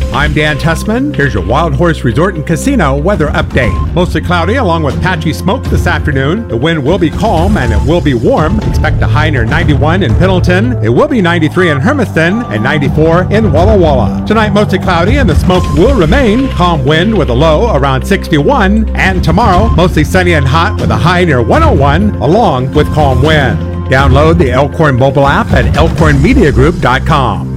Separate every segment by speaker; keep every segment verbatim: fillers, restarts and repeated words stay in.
Speaker 1: I'm Dan Tessman. Here's your Wild Horse Resort and Casino weather update. Mostly cloudy along with patchy smoke this afternoon. The wind will be calm and it will be warm. Expect a high near ninety-one in Pendleton. It will be ninety-three in Hermiston and ninety-four in Walla Walla. Tonight mostly cloudy and the smoke will remain. Calm wind with a low around sixty-one. And tomorrow mostly sunny and hot with a high near one oh one along with calm wind. Download the Elkhorn mobile app at elkhorn media group dot com.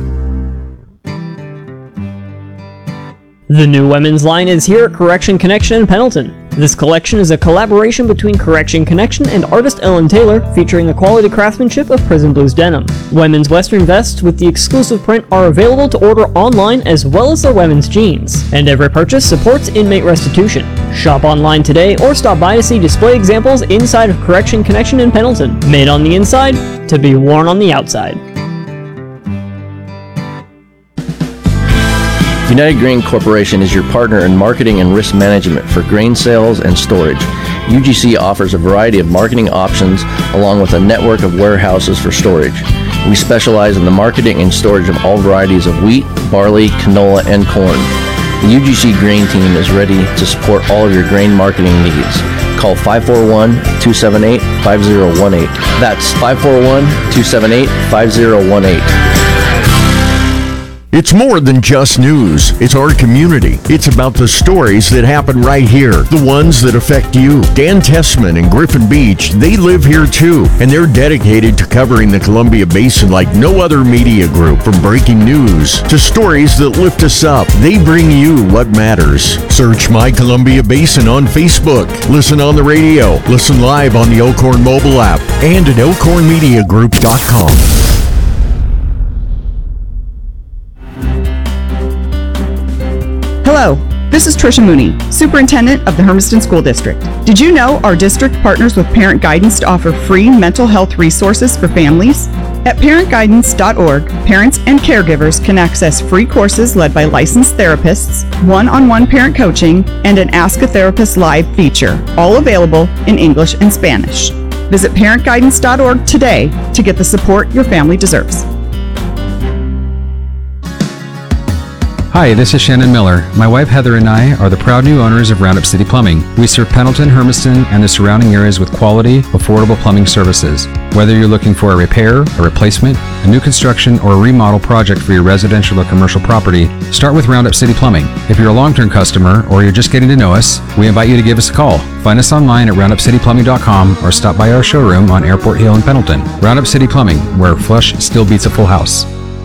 Speaker 2: The new women's line is here at Correction Connection in Pendleton. This collection is a collaboration between Correction Connection and artist Ellen Taylor, featuring the quality craftsmanship of Prison Blues denim. Women's western vests with the exclusive print are available to order online, as well as their women's jeans. And every purchase supports inmate restitution. Shop online today or stop by to see display examples inside of Correction Connection in Pendleton. Made on the inside to be worn on the outside.
Speaker 3: United Grain Corporation is your partner in marketing and risk management for grain sales and storage. U G C offers a variety of marketing options along with a network of warehouses for storage. We specialize in the marketing and storage of all varieties of wheat, barley, canola, and corn. The U G C Grain Team is ready to support all of your grain marketing needs. Call five four one, two seven eight, five zero one eight. That's five four one, two seven eight, five zero one eight.
Speaker 4: It's more than just news. It's our community. It's about the stories that happen right here, the ones that affect you. Dan Tessman and Griffin Beach, they live here too, and they're dedicated to covering the Columbia Basin like no other media group. From breaking news to stories that lift us up, they bring you what matters. Search My Columbia Basin on Facebook. Listen on the radio. Listen live on the Elkhorn mobile app and at elkhorn media group dot com.
Speaker 5: Hello, this is Tricia Mooney, Superintendent of the Hermiston School District. Did you know our district partners with Parent Guidance to offer free mental health resources for families? At parent guidance dot org, parents and caregivers can access free courses led by licensed therapists, one-on-one parent coaching, and an Ask a Therapist Live feature, all available in English and Spanish. Visit parent guidance dot org today to get the support your family deserves.
Speaker 6: Hi, this is Shannon Miller. My wife Heather and I are the proud new owners of Roundup City Plumbing. We serve Pendleton, Hermiston, and the surrounding areas with quality, affordable plumbing services. Whether you're looking for a repair, a replacement, a new construction, or a remodel project for your residential or commercial property, start with Roundup City Plumbing. If you're a long-term customer or you're just getting to know us, we invite you to give us a call. Find us online at roundup city plumbing dot com or stop by our showroom on Airport Hill in Pendleton. Roundup City Plumbing, where flush still beats a full house.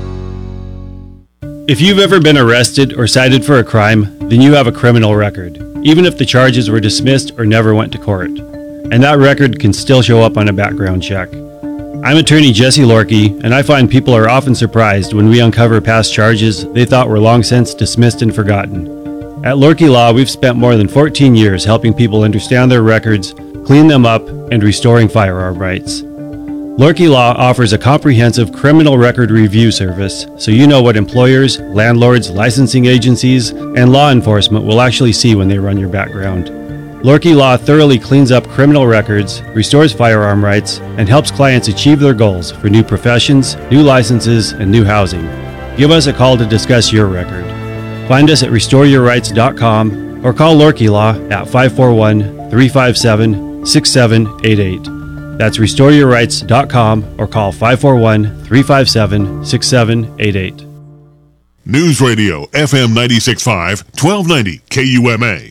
Speaker 7: If you've ever been arrested or cited for a crime, then you have a criminal record, even if the charges were dismissed or never went to court. And that record can still show up on a background check. I'm attorney Jesse Lorkey, and I find people are often surprised when we uncover past charges they thought were long since dismissed and forgotten. At Lorkey Law, we've spent more than fourteen years helping people understand their records, clean them up, and restoring firearm rights. Lorkey Law offers a comprehensive criminal record review service, so you know what employers, landlords, licensing agencies, and law enforcement will actually see when they run your background. Lorkey Law thoroughly cleans up criminal records, restores firearm rights, and helps clients achieve their goals for new professions, new licenses, and new housing. Give us a call to discuss your record. Find us at restore your rights dot com or call Lorkey Law at five four one, three five seven, six seven eight eight. That's restore your rights dot com or call five four one, three five seven, six seven eight eight.
Speaker 8: News Radio F M ninety-six point five, twelve ninety K U M A.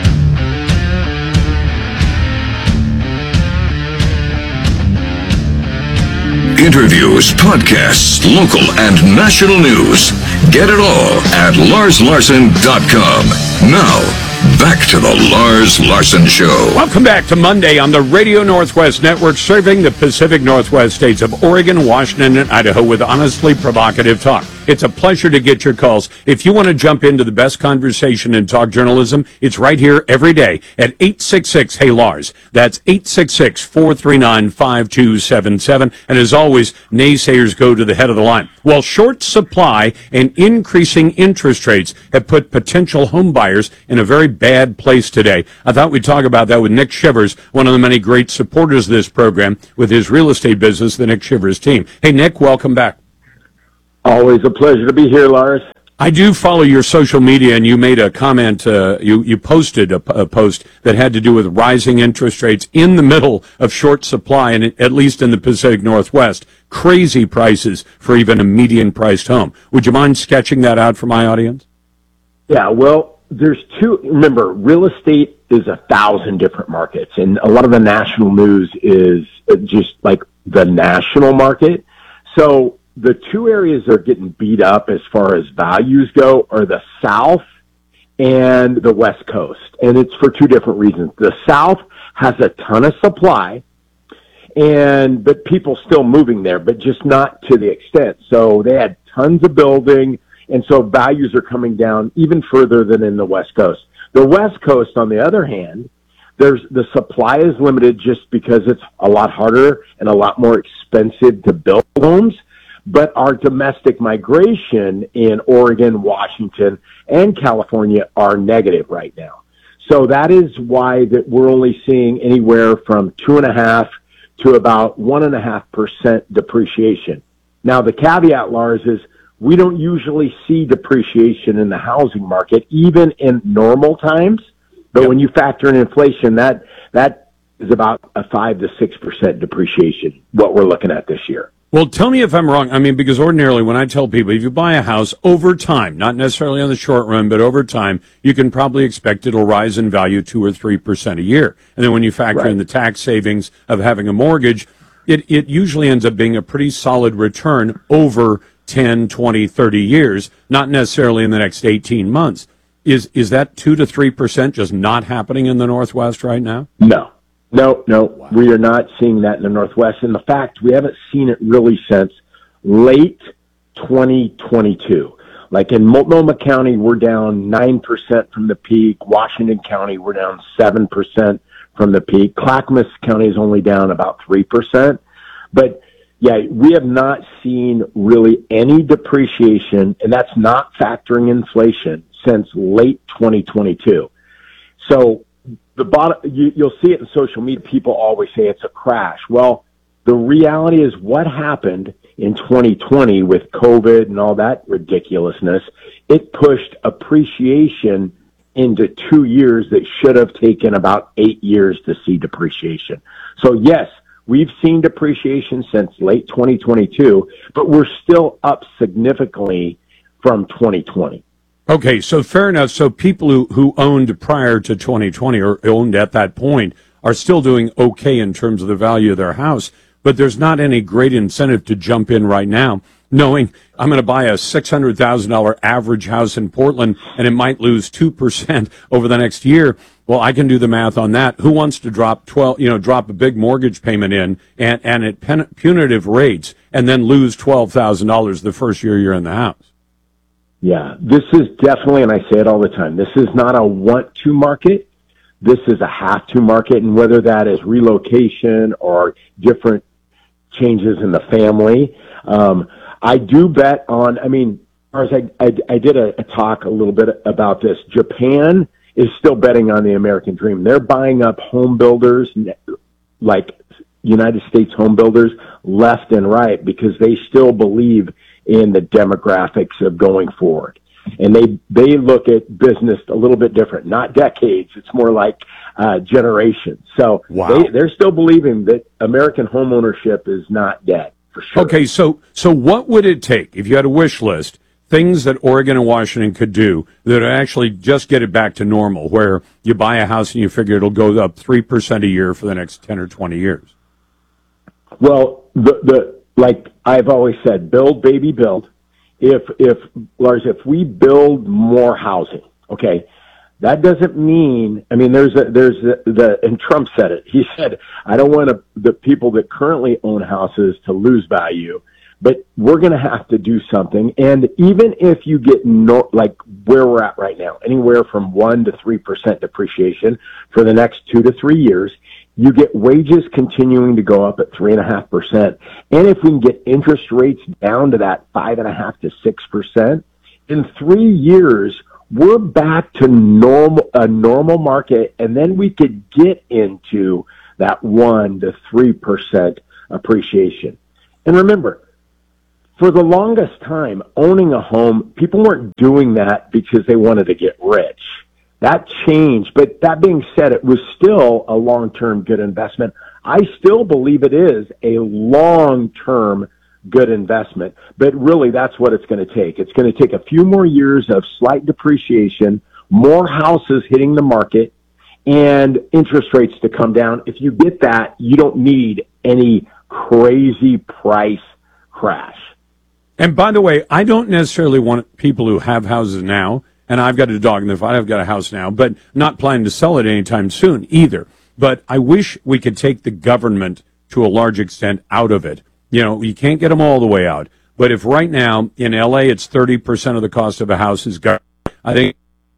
Speaker 9: Interviews, podcasts, local and national news. Get it all at lars larson dot com. Now, back to the Lars Larson Show.
Speaker 10: Welcome back to Monday on the Radio Northwest Network, serving the Pacific Northwest states of Oregon, Washington, and Idaho with honestly provocative talk. It's a pleasure to get your calls. If you want to jump into the best conversation in talk journalism, it's right here every day at eight six six, hey Lars. That's eight six six, four three nine, five two seven seven. And as always, naysayers go to the head of the line. Well, short supply and increasing interest rates have put potential home buyers in a very bad place today. I thought we'd talk about that with Nick Shivers, one of the many great supporters of this program with his real estate business, the Nick Shivers team. Hey, Nick, welcome back.
Speaker 11: Always a pleasure to be here, Lars.
Speaker 10: I do follow your social media, and you made a comment, uh, you, you posted a, a post that had to do with rising interest rates in the middle of short supply, and at least in the Pacific Northwest, crazy prices for even a median-priced home. Would you mind sketching that out for my audience?
Speaker 11: Yeah, well, there's two. Remember, real estate is a thousand different markets, and a lot of the national news is just like the national market. So the two areas that are getting beat up as far as values go are the South and the West Coast. And it's for two different reasons. The South has a ton of supply, and but people still moving there, but just not to the extent. So they had tons of building, and so values are coming down even further than in the West Coast. The West Coast, on the other hand, there's the supply is limited just because it's a lot harder and a lot more expensive to build homes. But our domestic migration in Oregon, Washington, and California are negative right now. So that is why that we're only seeing anywhere from two and a half to about one and a half percent depreciation. Now, the caveat, Lars, is we don't usually see depreciation in the housing market, even in normal times. But yep. when you factor in inflation, that that is about a five to six percent depreciation, what we're looking at this year.
Speaker 10: Well, tell me if I'm wrong. I mean, because ordinarily when I tell people, if you buy a house over time, not necessarily on the short run, but over time, you can probably expect it'll rise in value two or three percent a year. And then when you factor right. in the tax savings of having a mortgage, it, it usually ends up being a pretty solid return over ten, twenty, thirty years, not necessarily in the next eighteen months. Is, is that two to three percent just not happening in the Northwest right now?
Speaker 11: No. No, no, wow. We are not seeing that in the Northwest. And the fact, we haven't seen it really since late twenty twenty-two. Like in Multnomah County, we're down nine percent from the peak. Washington County, we're down seven percent from the peak. Clackamas County is only down about three percent. But, yeah, we have not seen really any depreciation, and that's not factoring inflation, since late twenty twenty-two. So, The bottom, you, you'll see it in social media. People always say it's a crash. Well, the reality is what happened in twenty twenty with COVID and all that ridiculousness, it pushed appreciation into two years that should have taken about eight years to see depreciation. So yes, we've seen depreciation since late twenty twenty-two, but we're still up significantly from twenty twenty.
Speaker 10: Okay, so fair enough. So people who, who owned prior to twenty twenty or owned at that point are still doing okay in terms of the value of their house, but there's not any great incentive to jump in right now, knowing I'm going to buy a six hundred thousand dollars average house in Portland and it might lose two percent over the next year. Well, I can do the math on that. Who wants to drop twelve, you know, drop a big mortgage payment in and, and at pen, punitive rates and then lose twelve thousand dollars the first year you're in the house?
Speaker 11: Yeah, this is definitely, and I say it all the time, this is not a want-to market. This is a have-to market, and whether that is relocation or different changes in the family. Um, I do bet on, I mean, as I, I, I did a, a talk a little bit about this. Japan is still betting on the American dream. They're buying up home builders, like United States home builders, left and right, because they still believe in the demographics of going forward. And they, they look at business a little bit different, not decades. It's more like uh, generations. So
Speaker 10: wow.
Speaker 11: they, they're still believing that American homeownership is not dead, for sure.
Speaker 10: Okay, so so what would it take, if you had a wish list, things that Oregon and Washington could do that would actually just get it back to normal, where you buy a house and you figure it'll go up three percent a year for the next ten or twenty years?
Speaker 11: Well, the, the like I've always said, build, baby, build. If, if, Lars, if we build more housing, okay, that doesn't mean, I mean, there's a, there's a, the, and Trump said it. He said, I don't want to, the people that currently own houses to lose value, but we're going to have to do something. And even if you get no, like where we're at right now, anywhere from one to three percent depreciation for the next two to three years, you get wages continuing to go up at three and a half percent. And if we can get interest rates down to that five and a half to six percent, in three years, we're back to normal, a normal market. And then we could get into that one to three percent appreciation. And remember, for the longest time, owning a home, people weren't doing that because they wanted to get rich. That changed. But that being said, it was still a long-term good investment. I still believe it is a long-term good investment. But really, that's what it's going to take. It's going to take a few more years of slight depreciation, more houses hitting the market, and interest rates to come down. If you get that, you don't need any crazy price crash.
Speaker 10: And by the way, I don't necessarily want people who have houses now, and I've got a dog in the fight, I've got a house now, but not planning to sell it anytime soon either. But I wish we could take the government to a large extent out of it. You know, you can't get them all the way out. But if right now in L A it's thirty percent of the cost of a house is government, I think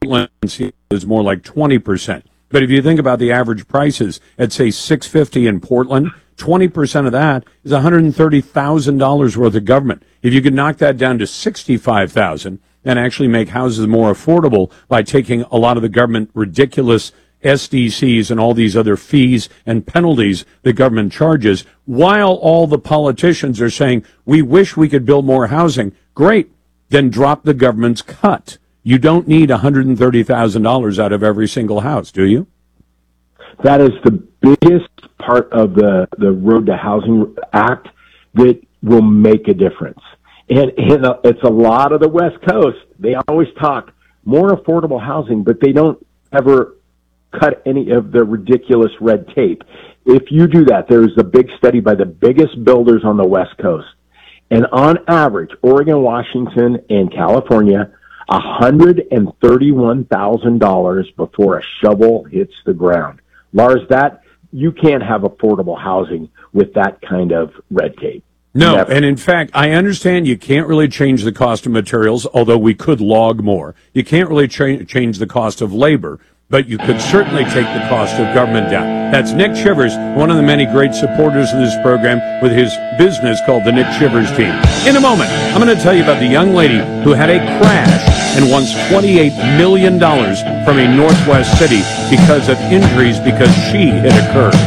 Speaker 10: it's more like twenty percent. But if you think about the average prices at, say, six hundred fifty dollars in Portland, twenty percent of that is one hundred thirty thousand dollars worth of government. If you could knock that down to sixty-five thousand dollars and actually make houses more affordable by taking a lot of the government ridiculous S D Cs and all these other fees and penalties the government charges, while all the politicians are saying, we wish we could build more housing, great, then drop the government's cut. You don't need one hundred thirty thousand dollars out of every single house, do you?
Speaker 11: That is the biggest part of the, the Road to Housing Act that will make a difference. And, and it's a lot of the West Coast. They always talk more affordable housing, but they don't ever cut any of the ridiculous red tape. If you do that, there's a big study by the biggest builders on the West Coast. And on average, Oregon, Washington, and California, one hundred thirty-one thousand dollars before a shovel hits the ground. Lars, that you can't have affordable housing with that kind of red tape.
Speaker 10: No, Never. And in fact, I understand you can't really change the cost of materials, although we could log more. You can't really cha- change the cost of labor, but you could certainly take the cost of government down. That's Nick Shivers, one of the many great supporters of this program with his business called the Nick Shivers Team. In a moment, I'm going to tell you about the young lady who had a crash and won twenty-eight million dollars from a Northwest city because of injuries because she hit a curb.